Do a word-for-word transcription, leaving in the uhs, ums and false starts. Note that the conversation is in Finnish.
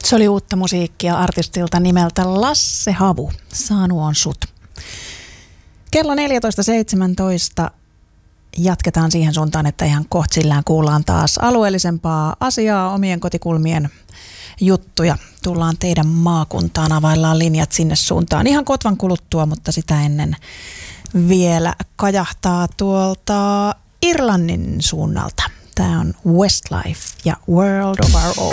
Se oli uutta musiikkia artistilta nimeltä Lasse Havu. Saanu on sut. Kello neljätoista seitsemäntoista jatketaan siihen suuntaan, että ihan kohtsillään kuullaan taas alueellisempaa asiaa, omien kotikulmien juttuja. Tullaan teidän maakuntaan, availlaan linjat sinne suuntaan ihan kotvan kuluttua, mutta sitä ennen vielä kajahtaa tuolta Irlannin suunnalta. Tämä on Westlife ja World of Our Own.